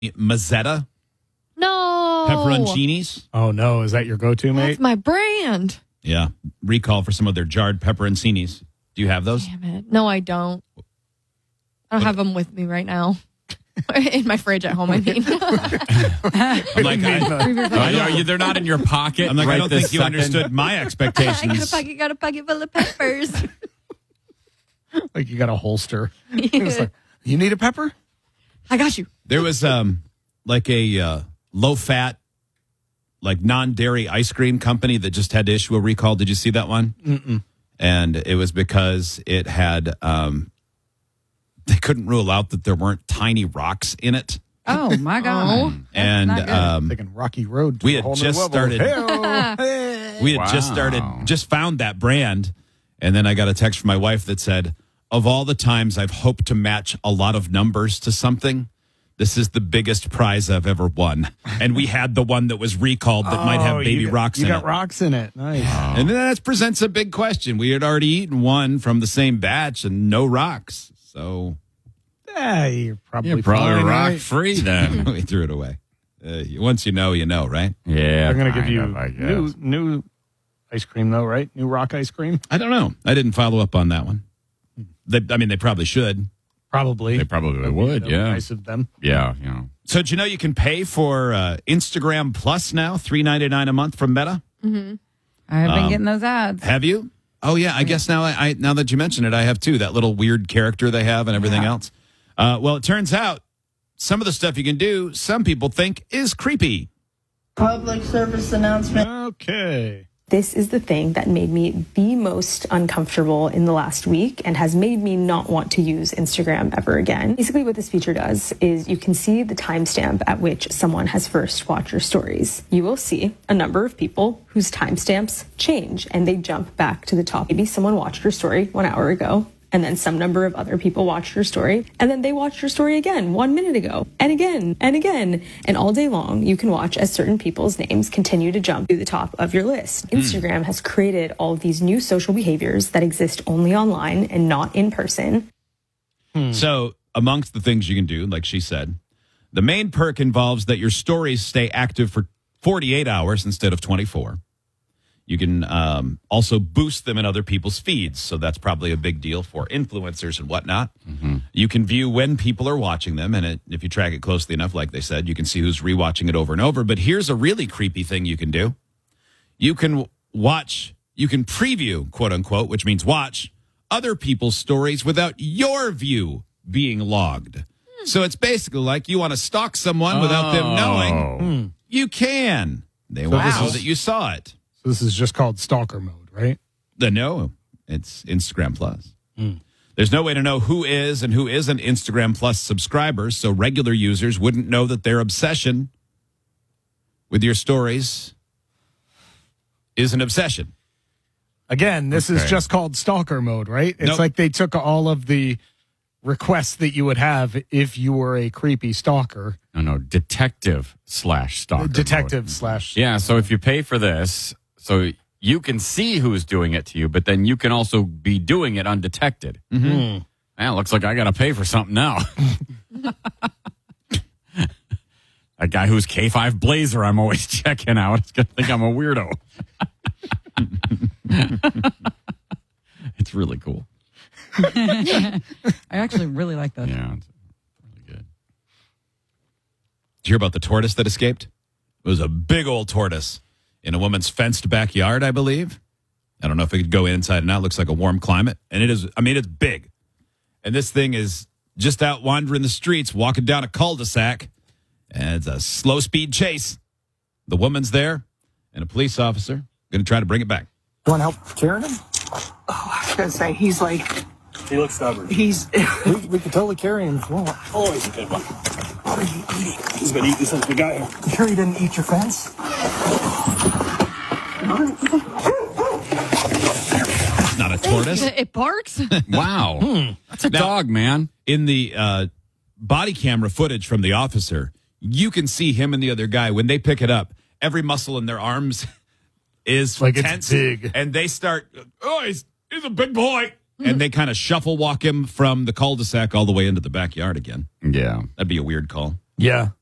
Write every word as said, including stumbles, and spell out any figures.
Mazzetta No. pepperoncinis. Oh, no. Is that your go-to, mate? That's my brand. Yeah. Recall for some of their jarred pepperoncinis. Do you have those? Damn it. No, I don't. I don't have them with me right now. In my fridge at home, I mean. I'm like, I, Are you, they're not in your pocket. I'm like, right I don't this think you second? understood my I got a expectations. pocket, got a pocket full of peppers. Like you got a holster. It's like, you need a pepper? I got you. There was um like a uh, low-fat, like non-dairy ice cream company that just had to issue a recall. Did you see that one? Mm-mm. And it was because it had, um, they couldn't rule out that there weren't tiny rocks in it. Oh, my God. That's and not good. um, Thinking Rocky Road. To we a had whole new just level. started- Hey-oh. Hey. we had just Wow. started, just found that brand. And then I got a text from my wife that said, of all the times I've hoped to match a lot of numbers to something, this is the biggest prize I've ever won. And we had the one that was recalled that might have Oh, baby you got- rocks you in got it. rocks in it. Nice. And then that presents a big question. We had already eaten one from the same batch and no rocks. So Yeah, you're probably, You're probably fine, rock right? free then. we threw it away. Uh, once you know, you know, right? Yeah. They're going to give kind you of, I guess. new new ice cream, though, right? New rock ice cream? I don't know. I didn't follow up on that one. They, I mean, they probably should. Probably. They probably That'd be- would, that'd be yeah. Nice of them. Yeah, you know. So did you know you can pay for uh, Instagram Plus now, three ninety-nine a month from Meta? I have Um, been getting those ads. Have you? Oh yeah, I guess now I, I now that you mention it, I have too. That little weird character they have and everything Yeah. else. Uh, well, it turns out some of the stuff you can do, some people think is creepy. Public service announcement. Okay. This is the thing that made me the most uncomfortable in the last week and has made me not want to use Instagram ever again. Basically, what this feature does is you can see the timestamp at which someone has first watched your stories. You will see a number of people whose timestamps change and they jump back to the top. Maybe someone watched your story one hour ago, and then some number of other people watched your story, and then they watched your story again one minute ago, and again, and again. And all day long, you can watch as certain people's names continue to jump to the top of your list. Instagram has created all of these new social behaviors that exist only online and not in person. So amongst the things you can do, like she said, the main perk involves that your stories stay active for forty-eight hours instead of twenty-four. You can um, also boost them in other people's feeds. So that's probably a big deal for influencers and whatnot. Mm-hmm. You can view when people are watching them. And it, if you track it closely enough, like they said, you can see who's rewatching it over and over. But here's a really creepy thing you can do. You can watch, you can preview, quote unquote, which means watch other people's stories without your view being logged. So it's basically like you want to stalk someone without them knowing. You can. They won't this know is- that you saw it. So this is just called stalker mode, right? The no, it's Instagram Plus. There's no way to know who is and who isn't Instagram Plus subscribers, so regular users wouldn't know that their obsession with your stories is an obsession. Again, this is Okay. just called stalker mode, right? It's Nope. like they took all of the requests that you would have if you were a creepy stalker. No, no, detective slash stalker. Detective mode. slash. Yeah, so if you pay for this, so you can see who's doing it to you, but then you can also be doing it undetected. Mm-hmm. Man, looks like I got to pay for something now. A guy who's K five Blazer I'm always checking out is going to think I'm a weirdo. It's really cool. I actually really like that. Yeah, it's really good. Did you hear about the tortoise that escaped? It was a big old tortoise in a woman's fenced backyard, I believe. I don't know if it could go inside or not. It looks like a warm climate. And it is, I mean, it's big. And this thing is just out wandering the streets, walking down a cul-de-sac. And it's a slow speed chase. The woman's there and a police officer going to try to bring it back. You want help carrying him? Oh, I was gonna say he's like He looks stubborn. he's. we, we can totally carry him if you want. Oh, he's a good one. He's been eating since we got here. You sure he didn't eat your fence? It's not a tortoise. It barks. Wow. That's a Now- dog, man. In the uh, body camera footage from the officer, you can see him and the other guy when they pick it up. Every muscle in their arms is Like it's tense, big. and they start. Oh, he's he's a big boy, and they kind of shuffle walk him from the cul-de-sac all the way into the backyard again. Yeah. That'd be a weird call. Yeah.